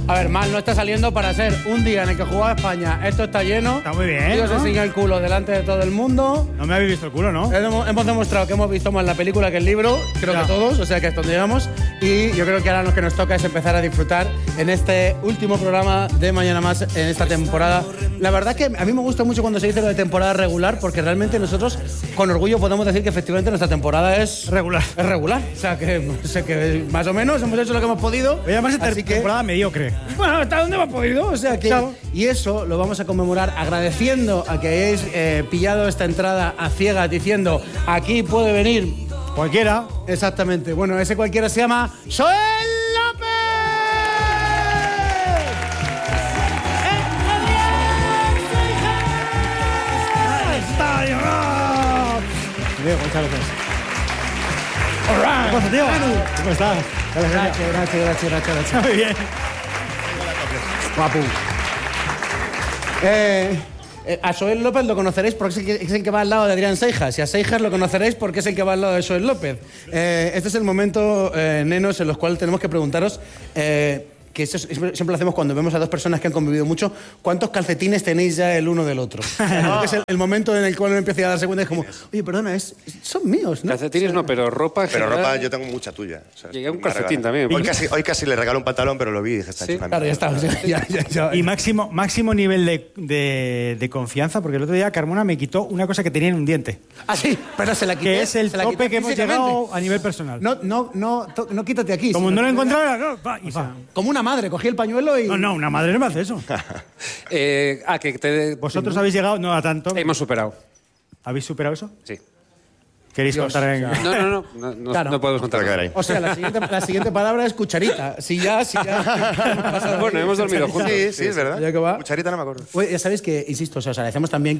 A ver, mal no está saliendo para ser un día en el que jugaba España. Esto está lleno. Está muy bien, Dios ¿no? se enseña el culo delante de todo el mundo. No me habéis visto el culo, ¿no? Hemos demostrado que hemos visto más la película que el libro, creo que todos, o sea que es donde llegamos. Y yo creo que ahora lo que nos toca es empezar a disfrutar en este último programa de Mañana Más en esta temporada. La verdad que a mí me gusta mucho cuando se dice lo de temporada regular, porque realmente nosotros con orgullo podemos decir que efectivamente nuestra temporada es regular. Es regular, o sea que sé que más o menos hemos hecho lo que hemos podido. Voy a llamarse temporada mediocre. Bueno, ¿hasta dónde hemos podido? O sea que... Claro. Y eso lo vamos a conmemorar agradeciendo a que hayáis pillado esta entrada a ciegas diciendo aquí puede venir... Cualquiera. Exactamente. Bueno, ese cualquiera se llama Joel López. ¡Estadio Rock! Diego, muchas gracias. ¿Qué pasa, tío? ¿Cómo estás? Gracias. Muy bien. Guapo. A Joel López lo conoceréis porque es el que va al lado de Adrián Seijas, y a Seijas lo conoceréis porque es el que va al lado de Joel López. Este es el momento, nenos, en los cuales tenemos que preguntaros, que eso siempre lo hacemos cuando vemos a dos personas que han convivido mucho, ¿cuántos calcetines tenéis ya el uno del otro? Es el momento en el cual uno empieza a darse cuenta, es como, oye, perdona, son míos, ¿no? Calcetines no, pero ropa... Pero ropa yo tengo mucha tuya. O sea, llegué a un calcetín también. Hoy casi le regalo un pantalón, pero lo vi y dije, está chica. Claro, ya está. Ya. Y máximo nivel de confianza, porque el otro día Carmona me quitó una cosa que tenía en un diente. Ah, sí, pero se la quité. Que es el se la quité tope que hemos físicamente. llegado a nivel personal. No quítate aquí. Como sino no lo que- encontrara, no, va, y O sea, va. como una madre, cogí el pañuelo y... No, una madre no me hace eso. Que te... ¿Vosotros habéis llegado? No, a tanto. Hemos superado. ¿Habéis superado eso? Sí. ¿Queréis Dios, contar en...? o sea, No, Claro. no podemos contar. Te va a quedar ahí. O sea, la siguiente palabra es cucharita. Si ya... Bueno, hemos dormido juntos. Sí, es verdad. Ya que va. Cucharita no me acuerdo. Oye, ya sabéis que, insisto, o sea, os agradecemos también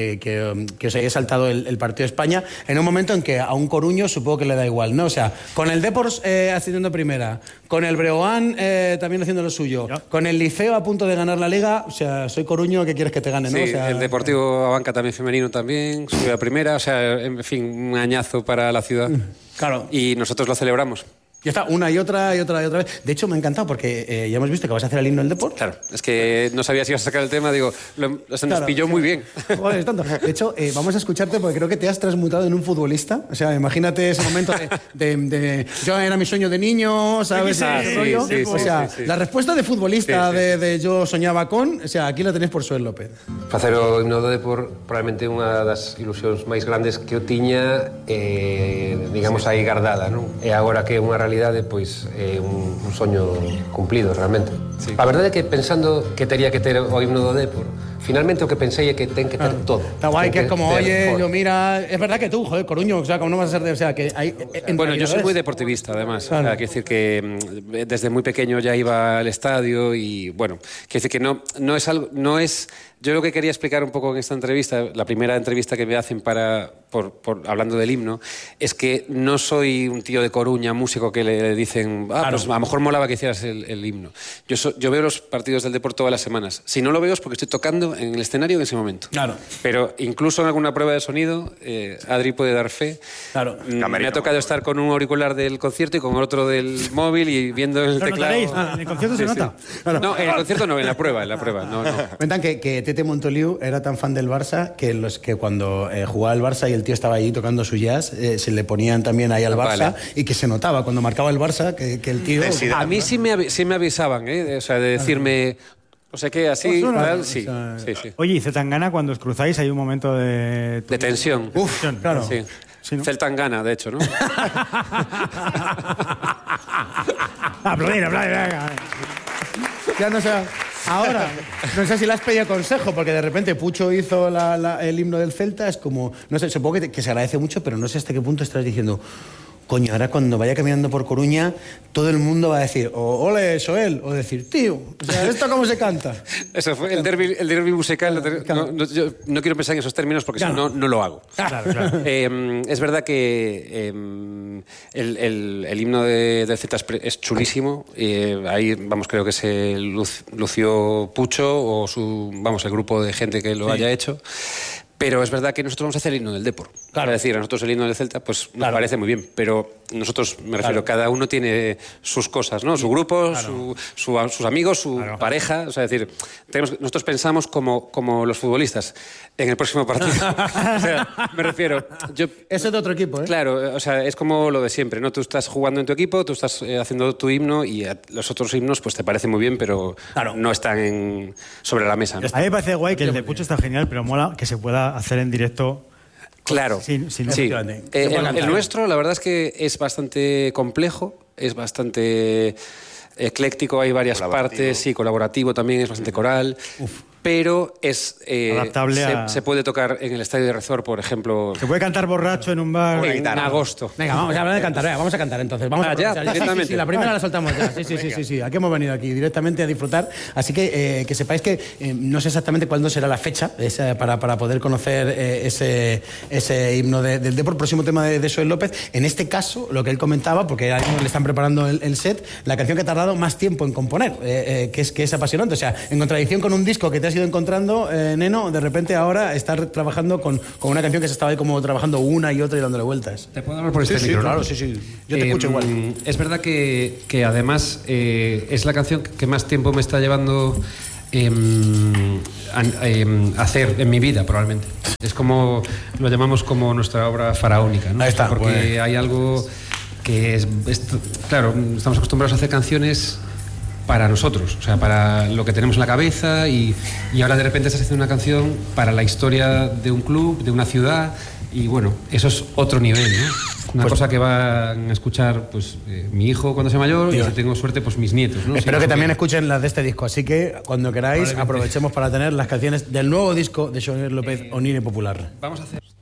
que os hayáis saltado el partido de España en un momento en que a un coruño supongo que le da igual, ¿no? O sea, con el Depors ascendiendo primera, con el Breogán también haciendo lo suyo, Ya. con el Liceo a punto de ganar la Liga, o sea, soy coruño, ¿qué quieres que te gane, no? Sí, O sea, el Deportivo Abanca también femenino también, subió a primera, o sea, en fin, un añazo para la ciudad. Claro. Y nosotros lo celebramos. Ya está, una y otra vez. De hecho, me ha encantado porque ya hemos visto que vas a hacer el himno del Depor. Claro, es que no sabía si ibas a sacar el tema, digo, se nos Claro, pilló sí. muy bien. Joder, es tanto. De hecho, vamos a escucharte porque creo que te has transmutado en un futbolista. O sea, imagínate ese momento de yo era mi sueño de niño, ¿sabes? Sí, Ese sí, rollo. sí, O sea, sí. la respuesta de futbolista Sí, sí. de yo soñaba con, o sea, aquí la tenéis por Joel López. Facer o himno do Depor probablemente unha das ilusións máis grandes que eu tiña digamos aí guardada, non? E agora que é unha realidade, pois é un soño cumplido realmente. Sí. A verdade é que pensando que tería que ter o himno do Depor, finalmente o que pensei é que ten que ter todo. Está guay que es Ten como, ter oye, todo. yo mira, es verdad que tú, joder, coruño, o sea, como no vas a ser de, o sea, que hay... Bueno, yo soy muy deportivista, además. Claro. Quiero decir que desde muy pequeño ya iba al estadio y, bueno, quiero decir que no es algo, no es... Yo lo que quería explicar un poco en esta entrevista, la primera entrevista que me hacen hablando del himno, es que no soy un tío de Coruña, músico, que le dicen, pues a lo mejor molaba que hicieras el himno. Yo veo los partidos del Depor todas las semanas. Si no lo veo es porque estoy tocando en el escenario en ese momento. Claro. Pero incluso en alguna prueba de sonido, Adri puede dar fe. Claro. Me ha tocado estar con un auricular del concierto y con otro del móvil y viendo el ¿Lo teclado. notaréis? En el concierto se nota. Claro. No, en el concierto no, en la prueba, no. Cuentan que Tete Montoliu era tan fan del Barça que cuando jugaba el Barça y el tío estaba allí tocando su jazz, se le ponían también ahí al Barça, Vale. y que se notaba cuando marcaba el Barça que el tío... A mí sí me avisaban, o sea, de decirme, no sé qué, así, Osuna, tal, o sí. sea, Oye, y Zetangana, cuando os cruzáis, hay un momento de... De tensión. Uf, claro. Sí. Sí, ¿no? Celtangana, de hecho, ¿no? Aplaudir. Ya no sé... Ahora, no sé si le has pedido consejo, porque de repente Pucho hizo el himno del Celta, es como... No sé, supongo que se agradece mucho, pero no sé hasta qué punto estás diciendo... Coño, ahora cuando vaya caminando por Coruña, todo el mundo va a decir, ole, Joel, o decir, tío, o sea, ¿esto cómo se canta? Eso fue el derbi musical. Claro. Yo no quiero pensar en esos términos porque Claro. si no, no lo hago. Claro. Es verdad que el himno de Z es chulísimo. Ahí, vamos, creo que se lució Pucho o el grupo de gente que lo haya hecho. Pero es verdad que nosotros vamos a hacer el himno del Depor. Claro. Es decir, a nosotros el himno del Celta pues nos parece muy bien, pero nosotros, me refiero, cada uno tiene sus cosas, ¿no? Su grupo, sus amigos, su pareja. O sea, es decir, nosotros pensamos como los futbolistas en el próximo partido. O sea, me refiero... Eso es de otro equipo, ¿eh? Claro, o sea, es como lo de siempre, ¿no? Tú estás jugando en tu equipo, tú estás haciendo tu himno y los otros himnos pues te parecen muy bien, pero no están sobre la mesa, ¿no? A mí me parece guay que el de Pucho está genial, pero mola que se pueda hacer en directo. Claro, sí. El nuestro, la verdad es que es bastante complejo, es bastante ecléctico, hay varias partes, sí, colaborativo también, es bastante coral, pero es adaptable se puede tocar en el Estadio de Rezor, por ejemplo. Se puede cantar borracho en un bar en agosto. Venga, vamos a hablar de cantar, vamos a cantar entonces. Vamos directamente. Sí, la primera la soltamos ya. Sí. Aquí hemos venido aquí directamente a disfrutar, así que sepáis que no sé exactamente cuándo será la fecha para poder conocer ese himno del Depor, próximo tema de Xoel López. En este caso, lo que él comentaba, porque ahora mismo le están preparando el set, la canción que ha tardado más tiempo en componer, que es apasionante. O sea, en contradicción con un disco que te has ido encontrando, Neno, de repente ahora estar trabajando con una canción que se estaba ahí como trabajando una y otra y dándole vueltas. ¿Te puedo hablar por este micro? Claro, sí. Yo te escucho igual. Es verdad que además es la canción que más tiempo me está llevando hacer en mi vida, probablemente. Es como, lo llamamos como nuestra obra faraónica, ¿no? Ahí está. Porque hay algo que es claro, estamos acostumbrados a hacer canciones para nosotros, o sea, para lo que tenemos en la cabeza y ahora de repente estás haciendo una canción para la historia de un club, de una ciudad y bueno, eso es otro nivel, ¿no? Una cosa que van a escuchar pues mi hijo cuando sea mayor y si tengo suerte pues mis nietos, ¿no? Espero que también escuchen las de este disco, así que cuando queráis aprovechemos para tener las canciones del nuevo disco de Xoel López, Onire Popular. Vamos a hacer